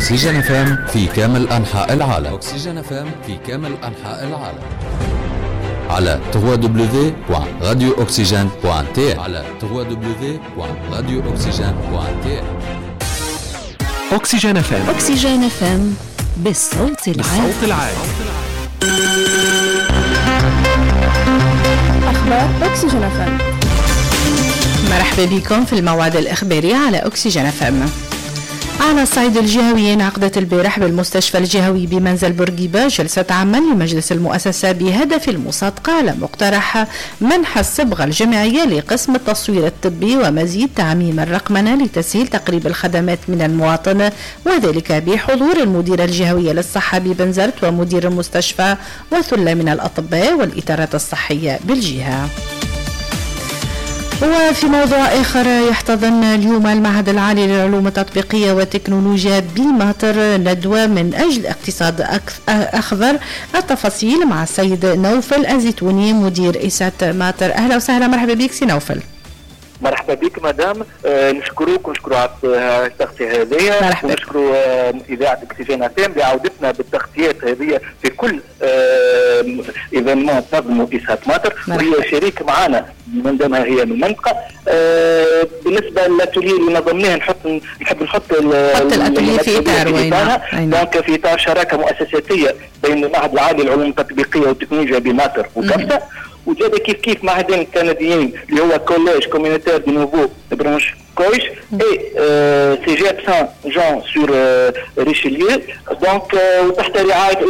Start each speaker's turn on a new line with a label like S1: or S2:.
S1: أكسجين FM في كامل أنحاء العالم. أكسجين FM في كامل أنحاء العالم على www.radiooxygène.tn على www.radiooxygène.tn.
S2: أكسجين FM.
S3: أكسجين FM بالصوت العالي.
S4: أخبار أكسجين FM.
S5: مرحبا بكم في الموعد الإخباري على أكسجين FM. على الصعيد الجهوي انعقدت البارح بالمستشفى الجهوي بمنزل بورقيبة جلسة عمل لمجلس المؤسسة بهدف المصادقة على مقترح منح الصبغة الجامعية لقسم التصوير الطبي ومزيد تعميم الرقمنة لتسهيل تقريب الخدمات من المواطن، وذلك بحضور المديرة الجهوية للصحة ببنزرت ومدير المستشفى وثلة من الأطباء والإدارات الصحية بالجهة. وفي موضوع آخر، يحتضن اليوم المعهد العالي للعلوم التطبيقية والتكنولوجيا بماطر ندوة من أجل اقتصاد أخضر. التفاصيل مع السيد نوفل الزيتوني مدير إسات ماطر. أهلا وسهلا، مرحبا بك سي نوفل.
S6: مرحبا بك مدام، نشكروك ونشكروا على التغطية هذه، ونشكروا إذاعة أكسجين FM بعودتنا بالتغطيات هذه في كل إيفينمون تنظموا إسات ماطر، وهي شريك معنا من دامها هي من المنطقة. بالنسبة للأتوليه اللي نظمناه نحب نحط
S5: الأتوليه في إطار
S6: دونك في إطار شراكة مؤسساتية بين المعهد العالي للعلوم التطبيقية والتكنولوجيا بماطر وكفتا، وجاد كيف معهدين كنديين اللي هو كوليج كوميونيتير دي نوفو برانش كويش اي سي جي سان جون سور ريشيليو، دونك وتحت رعاية